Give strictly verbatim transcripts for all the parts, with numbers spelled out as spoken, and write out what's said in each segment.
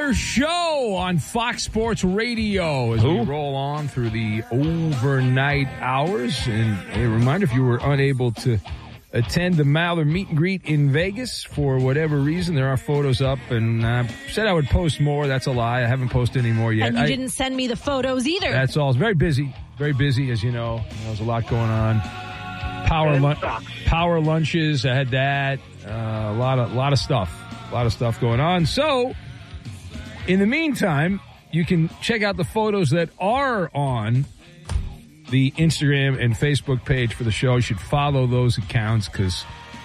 Maller Show on Fox Sports Radio as Who? we roll on through the overnight hours. And a reminder, if you were unable to attend the Maller meet and greet in Vegas for whatever reason, there are photos up, and I uh, said I would post more. That's a lie. I haven't posted any more yet. And you I, didn't send me the photos either. That's all. It's very busy. Very busy, as you know. There's a lot going on. Power lun- power lunches. I had that. Uh, a lot of lot of stuff. A lot of stuff going on. So, in the meantime, you can check out the photos that are on the Instagram and Facebook page for the show. You should follow those accounts because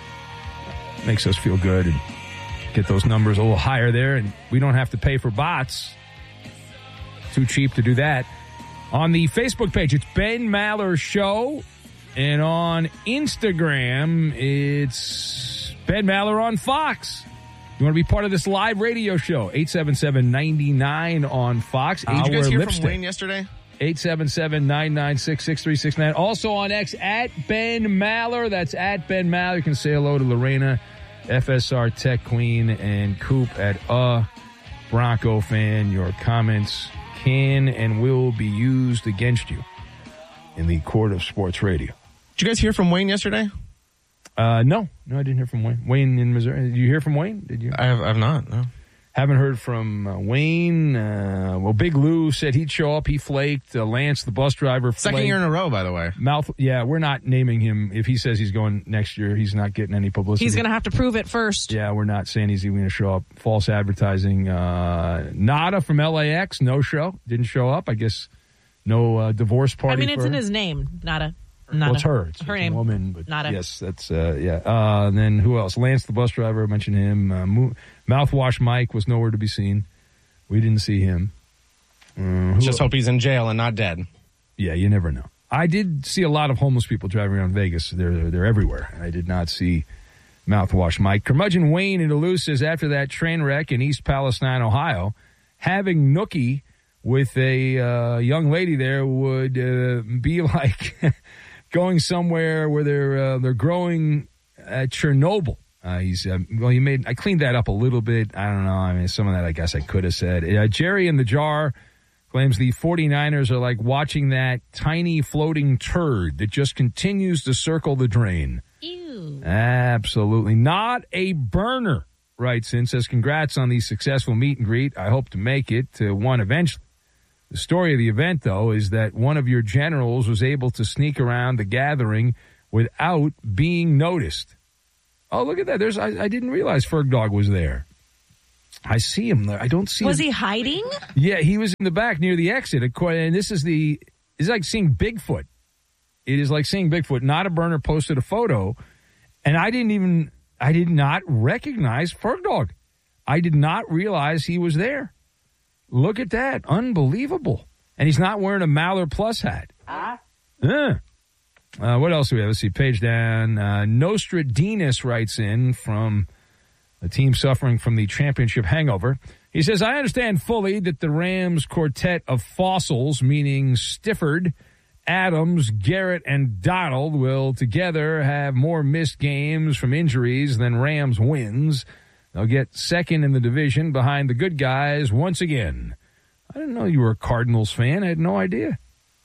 it makes us feel good and get those numbers a little higher there. And we don't have to pay for bots. Too cheap to do that. On the Facebook page, it's Ben Maller Show. And on Instagram, it's Ben Maller on Fox. You want to be part of this live radio show? eight seven seven, nine nine on Fox. Did you guys hear lipstick. from Wayne yesterday? eight seven seven, nine nine six, six three six nine. Also on X, at Ben Maller. That's at Ben Maller. You can say hello to Lorena, F S R Tech Queen, and Coop at uh Bronco Fan. Your comments can and will be used against you in the court of sports radio. Did you guys hear from Wayne yesterday? Uh, no. No, I didn't hear from Wayne. Wayne in Missouri. Did you hear from Wayne? Did you? I have, I have not, no. Haven't heard from uh, Wayne. Uh, well, Big Lou said he'd show up. He flaked. Uh, Lance, the bus driver, flaked. Second year in a row, by the way. Mouth, yeah, we're not naming him. If he says he's going next year, he's not getting any publicity. He's going to have to prove it first. Yeah, we're not saying he's even going to show up. False advertising. Uh, Nada from L A X, no show. Didn't show up. I guess no uh, divorce party. I mean, it's for in her. his name, Nada. Well, it's her. It's, her it's name. a woman, but Nada. yes, that's uh, yeah. Uh, and then who else? Lance, the bus driver. I mentioned him. Uh, Mo- Mouthwash Mike was nowhere to be seen. We didn't see him. Uh, Just hope he's in jail and not dead. Yeah, you never know. I did see a lot of homeless people driving around Vegas. They're they're, they're everywhere. I did not see Mouthwash Mike. Curmudgeon Wayne in Duluth says after that train wreck in East Palestine, Ohio, having Nookie with a uh, young lady there would uh, be like going somewhere where they're uh, they're growing at Chernobyl. Uh, he's uh, well. He made. I cleaned that up a little bit. I don't know. I mean, some of that I guess I could have said. Uh, Jerry in the Jar claims the 49ers are like watching that tiny floating turd that just continues to circle the drain. Ew. Absolutely not a burner. Writes in, says congrats on the successful meet and greet. I hope to make it to one eventually. The story of the event, though, is that one of your generals was able to sneak around the gathering without being noticed. Oh, look at that. There's I, I didn't realize Fergdog was there. I see him there. I don't see Was him. he hiding? Yeah, he was in the back near the exit. And this is the, it's like seeing Bigfoot. It is like seeing Bigfoot. Not a burner posted a photo. And I didn't even, I did not recognize Fergdog. I did not realize he was there. Look at that. Unbelievable. And he's not wearing a Maller Plus hat. Huh? Uh. Uh, what else do we have? Let's see. Page down. Uh, Nostradinus writes in from a team suffering from the championship hangover. He says, I understand fully that the Rams quartet of fossils, meaning Stifford, Adams, Garrett, and Donald, will together have more missed games from injuries than Rams wins. They'll get second in the division behind the good guys once again. I didn't know you were a Cardinals fan. I had no idea.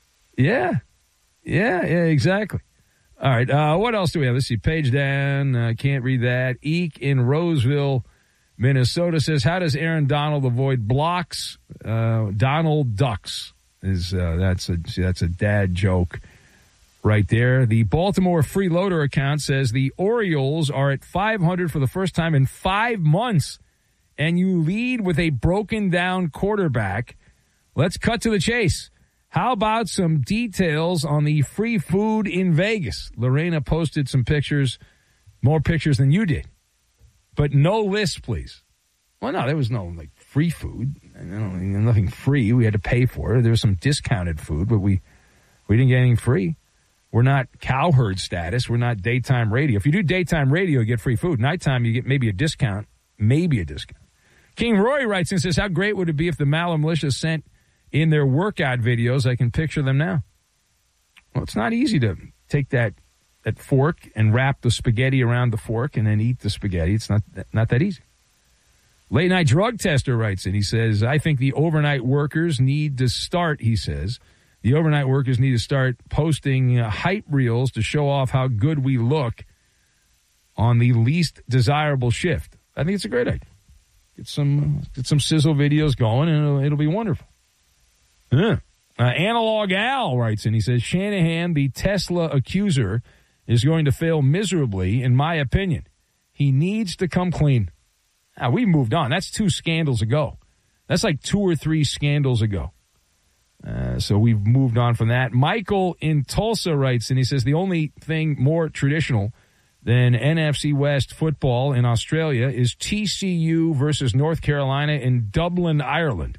Yeah. Yeah, yeah, exactly. All right, uh, what else do we have? Let's see. Page down. I uh, can't read that. Eek in Roseville, Minnesota says, how does Aaron Donald avoid blocks? Uh, Donald ducks. Is uh, that's a see, that's a dad joke right there. The Baltimore Freeloader account says the Orioles are at five hundred for the first time in five months, and you lead with a broken down quarterback. Let's cut to the chase. How about some details on the free food in Vegas? Lorena posted some pictures, more pictures than you did, but no list, please. Well, no, there was no like free food. I don't, nothing free. We had to pay for it. There was some discounted food, but we we didn't get anything free. We're not cowherd status. We're not daytime radio. If you do daytime radio, you get free food. Nighttime, you get maybe a discount, maybe a discount. King Roy writes and says, how great would it be if the Maller Militia sent in their workout videos? I can picture them now. Well, it's not easy to take that that fork and wrap the spaghetti around the fork and then eat the spaghetti. It's not not that easy. Late Night Drug Tester writes in. He says, I think the overnight workers need to start, he says, the overnight workers need to start posting uh, hype reels to show off how good we look on the least desirable shift. I think it's a great idea. Get some get some sizzle videos going, and it'll, it'll be wonderful. Yeah. Uh, Analog Al writes in. He says, Shanahan, the Tesla accuser, is going to fail miserably, in my opinion. He needs to come clean. Ah, we moved on. That's two scandals ago. That's like two or three scandals ago. Uh, so we've moved on from that. Michael in Tulsa writes, and he says, the only thing more traditional than N F C West football in Australia is T C U versus North Carolina in Dublin, Ireland.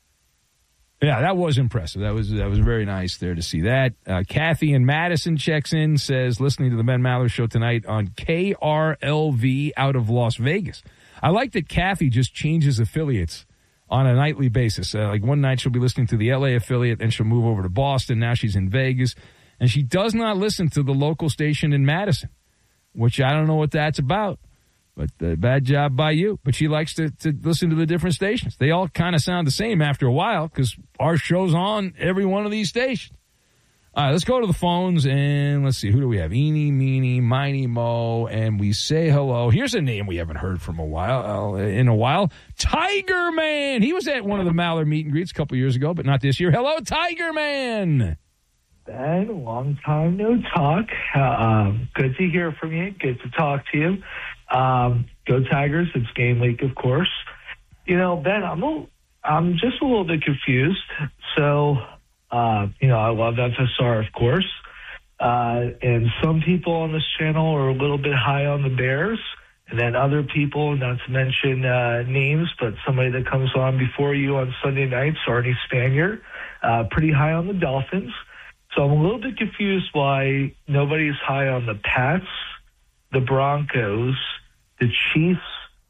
Yeah, that was impressive. That was that was very nice there to see that. Uh, Kathy in Madison checks in, says, listening to the Ben Maller Show tonight on K R L V out of Las Vegas. I like that Kathy just changes affiliates on a nightly basis. Uh, like one night she'll be listening to the L A affiliate, and she'll move over to Boston. Now she's in Vegas. And she does not listen to the local station in Madison, which I don't know what that's about. But uh, bad job by you. But she likes to, to listen to the different stations. They all kind of sound the same after a while because our show's on every one of these stations. All right, let's go to the phones, and let's see. Who do we have? Eeny, meeny, miny, mo, and we say hello. Here's a name we haven't heard from a while, uh, in a while. Tiger Man. He was at one of the Maller meet and greets a couple years ago, but not this year. Hello, Tiger Man. Ben, long time no talk. Uh, um, good to hear from you. Good to talk to you. Um, go Tigers. It's game week, of course. You know, Ben, I'm a, I'm just a little bit confused. So, uh, you know, I love F S R, of course. Uh, and some people on this channel are a little bit high on the Bears. And then other people, not to mention uh, names, but somebody that comes on before you on Sunday nights, Arnie Spanier, uh, pretty high on the Dolphins. So I'm a little bit confused why nobody's high on the Pats, the Broncos, the Chiefs,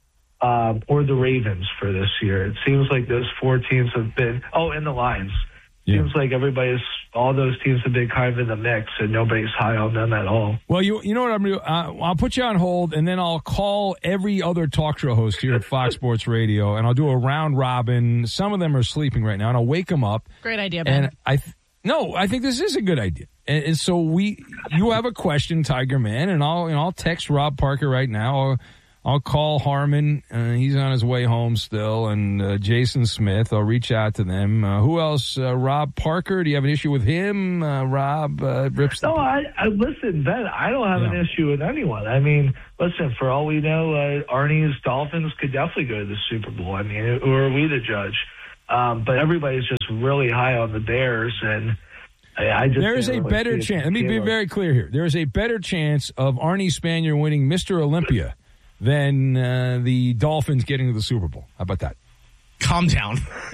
um, or the Ravens for this year. It seems like those four teams have been – oh, and the Lions. Yeah. Seems like everybody's – all those teams have been kind of in the mix, and nobody's high on them at all. Well, you you know what I'm going to do? Uh, I'll put you on hold, and then I'll call every other talk show host here at Fox Sports Radio, and I'll do a round robin. Some of them are sleeping right now, and I'll wake them up. Great idea, Ben. And I th- No, I think this is a good idea. And, and so we, you have a question, Tiger Man, and I'll, you know, I'll text Rob Parker right now. I'll, I'll call Harmon. Uh, he's on his way home still, and uh, Jason Smith. I'll reach out to them. Uh, who else? Uh, Rob Parker. Do you have an issue with him? Uh, Rob uh, Rips. No, I, I listen, Ben. I don't have yeah. an issue with anyone. I mean, listen. For all we know, uh, Arnie's Dolphins could definitely go to the Super Bowl. I mean, who are we to judge? Um, but everybody's just really high on the Bears, and I, I just there is a really better chance. Let me be very clear here. There is a better chance of Arnie Spanier winning Mister Olympia than uh, the Dolphins getting to the Super Bowl. How about that? Calm down.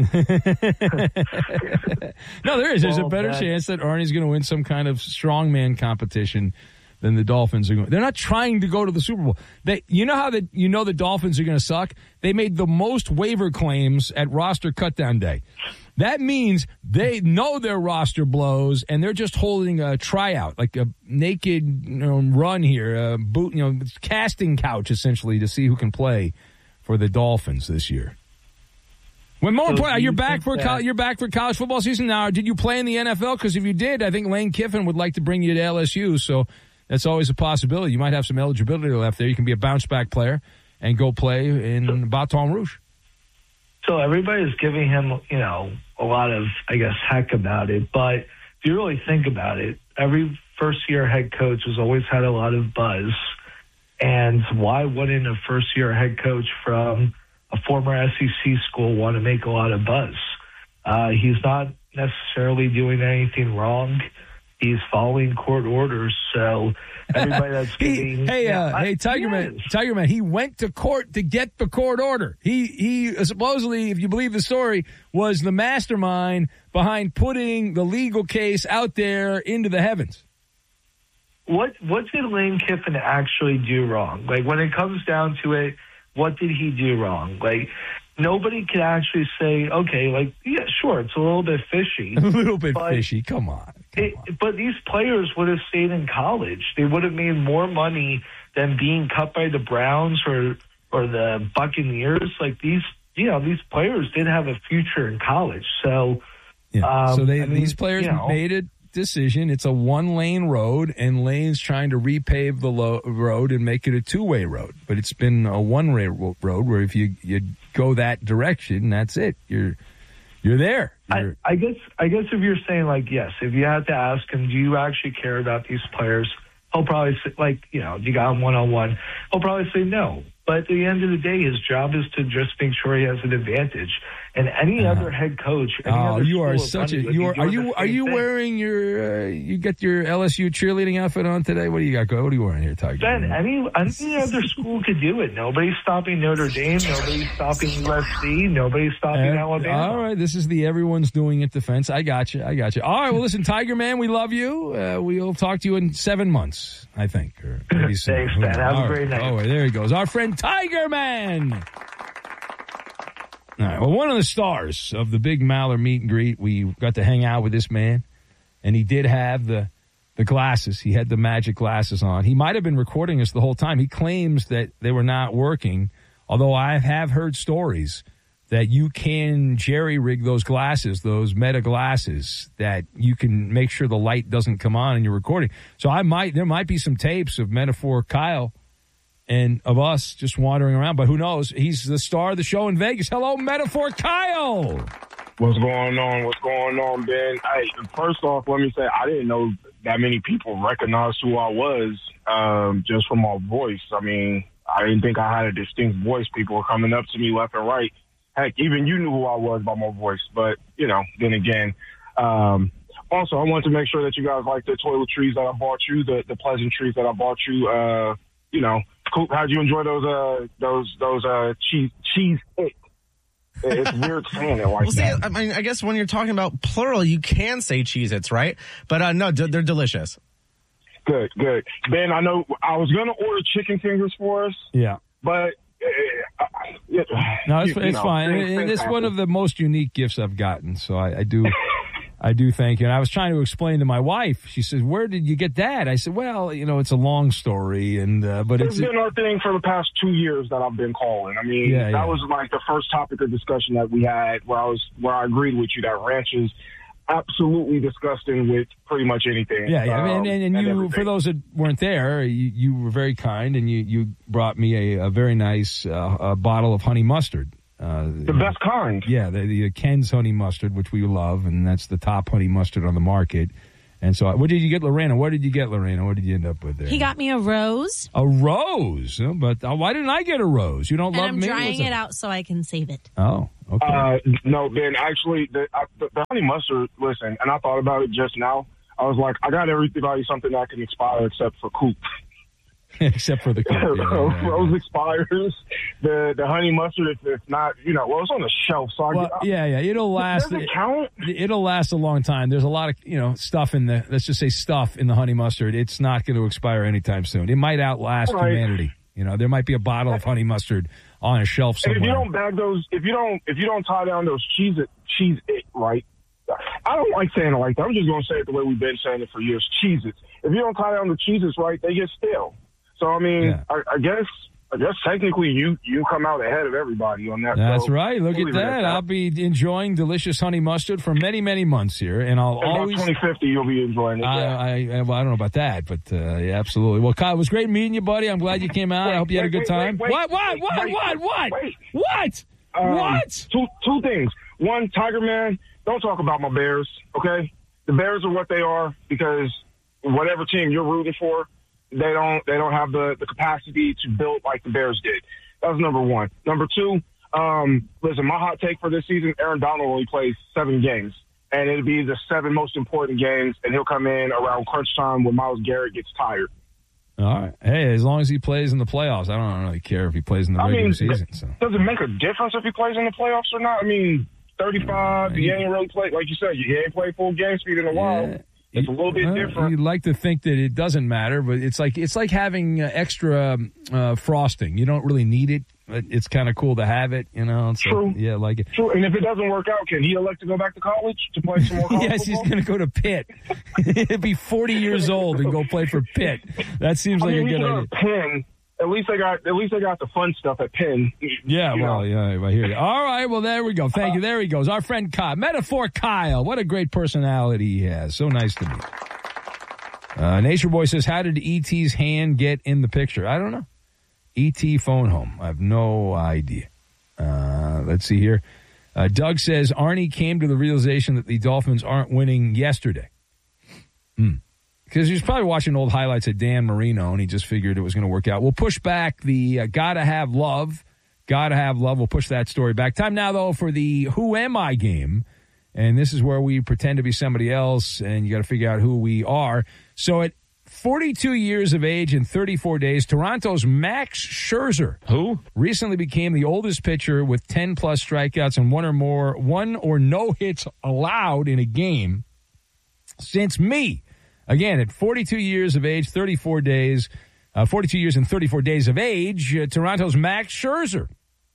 No, there is. There's well, a better that, chance that Arnie's going to win some kind of strongman competition than the Dolphins are going. They're not trying to go to the Super Bowl. They, you know how that you know the Dolphins are going to suck? They made the most waiver claims at roster cutdown day. That means they know their roster blows, and they're just holding a tryout, like a naked you know, run here, a boot, you know, casting couch essentially to see who can play for the Dolphins this year. When more so important, you you're back for that, co- you're back for college football season now. Did you play in the N F L? Because if you did, I think Lane Kiffin would like to bring you to L S U. So that's always a possibility. You might have some eligibility left there. You can be a bounce back player and go play in Baton Rouge. So everybody's giving him, you know, a lot of, I guess, heck about it. But if you really think about it, every first-year head coach has always had a lot of buzz. And why wouldn't a first-year head coach from a former S E C school want to make a lot of buzz? Uh, he's not necessarily doing anything wrong. He's following court orders, so everybody that's he, getting... Hey, yeah, uh, I, hey, Tiger Man, is. Tiger Man, he went to court to get the court order. He, he uh, supposedly, if you believe the story, was the mastermind behind putting the legal case out there into the heavens. What what did Lane Kiffin actually do wrong? Like, when it comes down to it, what did he do wrong? Like, nobody can actually say, okay, like, yeah, sure, it's a little bit fishy. A little bit fishy. Come on. Come it, on. But these players would have stayed in college. They would have made more money than being cut by the Browns or or the Buccaneers. Like these, you know, these players did have a future in college. So, Yeah. um, so they I mean, these players you know, made a decision. It's a one lane road, and Lane's trying to repave the lo- road and make it a two way road. But it's been a one way ro- road where if you you go that direction, that's it. You're you're there. You're, I, I guess I guess if you're saying like yes, if you had to ask him, do you actually care about these players? He'll probably say, like, you know, you got him one on one. He'll probably say no. But at the end of the day, his job is to just make sure he has an advantage. And any Uh-huh. other head coach, any oh, other you are school of such a money would you be are are doing you the are same you thing. wearing your uh, you got your L S U cheerleading outfit on today? What do you got? What are you wearing here, Tiger? Ben, any any other school could do it. Nobody's stopping Notre Dame. Nobody's stopping U S C. Nobody's stopping Uh, Alabama. All right, this is the everyone's doing it defense. I got you. I got you. All right, well, listen, Tiger Man, we love you. Uh, we'll talk to you in seven months, I think. Or maybe soon. Thanks, Ben. Have a All great right. night. Oh, there he goes. Our friend Tiger Man. All right, well, one of the stars of the big Maller meet and greet, we got to hang out with this man, and he did have the the glasses. He had the magic glasses on. He might have been recording us the whole time. He claims that they were not working, although I have heard stories that you can jerry-rig those glasses, those Meta glasses, that you can make sure the light doesn't come on in your recording. So I might there might be some tapes of Metaphor Kyle and of us just wandering around, but who knows? He's the star of the show in Vegas. Hello, Metaphor Kyle. What's going on? What's going on, Ben? Hey, first off, let me say I didn't know that many people recognized who I was um, just from my voice. I mean, I didn't think I had a distinct voice. People were coming up to me left and right. Heck, even you knew who I was by my voice. But, you know, then again, um, also, I wanted to make sure that you guys like the toiletries that I bought you, the, the pleasantries that I bought you. Uh, you know, cool. How'd you enjoy those, uh, those, those, uh, cheese, cheese it? It's weird saying it like Well, see, that. I mean, I guess when you're talking about plural, you can say Cheez-Its, right? But uh, no, d- they're delicious. Good, good. Ben, I know I was going to order chicken fingers for us, Yeah. but uh, it, No, it's, you it's know, fine. things- And things it's one happen. of the most unique gifts I've gotten. So I, I do, I do thank you. And I was trying to explain to my wife. She says, "Where did you get that?" I said, "Well, you know, it's a long story, and uh, but It's it's been our thing for the past two years that I've been calling. I mean, Yeah, that yeah. was like the first topic of discussion that we had where I was where I agreed with you that ranch is absolutely disgusting with pretty much anything. yeah, yeah." um, and, and, and you, everything. for those that weren't there, you, you were very kind, and you you brought me a, a very nice uh, a bottle of honey mustard. Uh, the best kind. Yeah, the, the Ken's honey mustard, which we love, and that's the top honey mustard on the market. And so, what did you get, Lorena? What did you get, Lorena? What did you end up with there? He got me a rose, A rose, huh? But uh, why didn't I get a rose? You don't and love I'm me? drying What's up? it out so I can save it. Oh, okay. Uh, no, Ben, actually, the, I, the, the honey mustard, listen, and I thought about it just now. I was like, I got everybody something that can expire except for Coop. Except for the cook. Yeah, yeah, yeah. Rose expires. The the honey mustard, if it's not, you know, well, it's on the shelf, so I Well, I- yeah, yeah. It'll last. Does it count? It'll last a long time. There's a lot of you know stuff in the. Let's just say stuff in the honey mustard. It's not going to expire anytime soon. It might outlast Right. humanity. You know, there might be a bottle of honey mustard on a shelf And somewhere. if you don't bag those, if you don't, if you don't tie down those cheese it, cheese it right. I don't like saying it like that. I'm just going to say it the way we've been saying it for years. Cheez-Its. If you don't tie down the cheeses right, they get stale. So I mean, Yeah. I, I guess, I guess technically you you come out ahead of everybody on that. That's so right. Look we'll at leave it that. I'll be enjoying delicious honey mustard for many, many months here, and I'll About always. twenty fifty, you'll be enjoying it. I, yeah. I, I, well, I don't know about that, but uh, yeah, absolutely. Well, Kyle, it was great meeting you, buddy. I'm glad you came out. I hope you had a Wait, good wait, time. wait, what? What? wait, What? wait, What? What? wait. What? Um, What? Two two things. One, Tiger Man, don't talk about my Bears, okay? The Bears are what they are because whatever team you're rooting for, they don't they don't have the, the capacity to build like the Bears did. That's number one. Number two, um, listen, my hot take for this season, Aaron Donald only plays seven games. And it'll be the seven most important games, and he'll come in around crunch time when Myles Garrett gets tired. All right. Hey, as long as he plays in the playoffs, I don't really care if he plays in the I regular mean, season. So. does it make a difference if he plays in the playoffs or not? I mean, thirty-five, he ain't really played, like you said, he ain't played full game speed in a while. Yeah. It's a little bit Well, different. You'd like to think that it doesn't matter, but it's like it's like having uh, extra uh, frosting. You don't really need it, but it's kind of cool to have it. You know, so, True. yeah, I like it. True, and if it doesn't work out, can he elect to go back to college to play some more college Yes, he's football? going to go to Pitt. He'll be forty years old and go play for Pitt. That seems I like mean, a he good should idea. have a pen at least I got at least I got the fun stuff at Penn. Yeah, You well, know. yeah, I hear you. All right, well, there we go. Thank you. There he goes. Our friend Kyle. Metaphor Kyle. What a great personality he has. So nice to meet. Uh, Nature Boy says, how did E T's hand get in the picture? I don't know. E T phone home. I have no idea. Uh, let's see here. Uh, Doug says, Arnie came to the realization that the Dolphins aren't winning yesterday. Hmm. Because he was probably watching old highlights of Dan Marino, and he just figured it was going to work out. We'll push back the uh, gotta have love. Gotta have love. We'll push that story back. Time now, though, for the Who Am I game. And this is where we pretend to be somebody else, and you got to figure out who we are. So at forty-two years of age and thirty-four days, Toronto's Max Scherzer, Who? recently became the oldest pitcher with ten-plus strikeouts and one or more, one or no hits allowed in a game since me. Again, at forty-two years of age, thirty-four days, uh, forty-two years and thirty-four days of age, uh, Toronto's Max Scherzer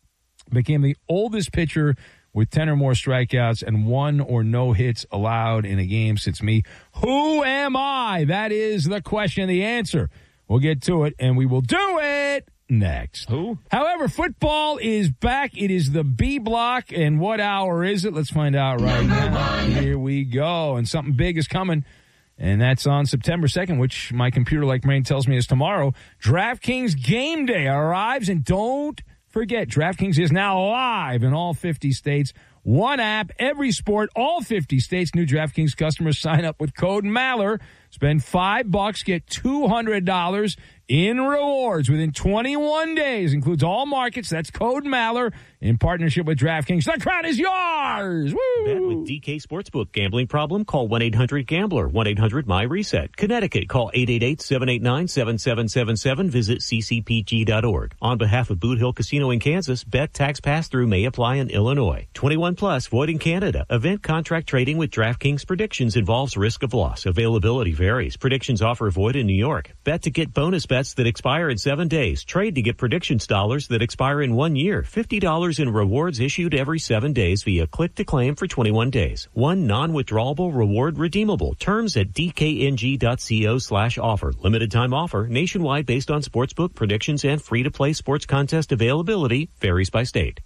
became the oldest pitcher with ten or more strikeouts and one or no hits allowed in a game since me. Who am I? That is the question, the answer. We'll get to it, and we will do it next. Who? However, football is back. It is the B block, and what hour is it? Let's find out right now. Here we go, and something big is coming. And that's on September second, which my computer-like brain tells me is tomorrow. DraftKings Game Day arrives, and don't forget, DraftKings is now live in all fifty states. One app, every sport, all fifty states. New DraftKings customers sign up with code Maller. Spend five bucks, get two hundred dollars in rewards within twenty-one days. Includes all markets. That's code Maller in partnership with DraftKings. The crown is yours. Woo! Bet with D K Sportsbook. Gambling problem? Call one eight hundred gambler. one eight hundred my reset. Connecticut. Call eight eight eight, seven eight nine, seven seven seven seven. Visit c c p g dot org. On behalf of Boot Hill Casino in Kansas, bet tax pass-through may apply in Illinois. twenty-one plus, void in Canada. Event contract trading with DraftKings predictions involves risk of loss. Availability varies. Predictions offer void in New York. Bet to get bonus bets that expire in seven days. Trade to get predictions dollars that expire in one year. fifty dollars in rewards issued every seven days via click to claim for twenty-one days. One non-withdrawable reward redeemable. Terms at d k n g dot co slash offer. Limited time offer. Nationwide based on sportsbook predictions and free-to-play sports contest availability. Varies by state.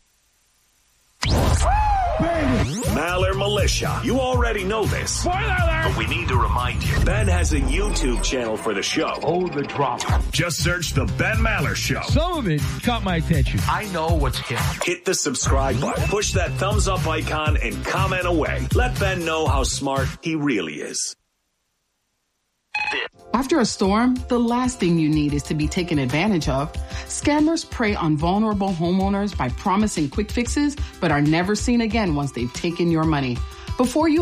Maller Militia. You already know this. Spoiler alert! But we need to remind you. Ben has a YouTube channel for the show. Oh, the drama. Just search The Ben Maller Show. Some of it caught my attention. I know what's hip. Hit the subscribe button. Push that thumbs up icon and comment away. Let Ben know how smart he really is. After a storm, the last thing you need is to be taken advantage of. Scammers prey on vulnerable homeowners by promising quick fixes, but are never seen again once they've taken your money. Before you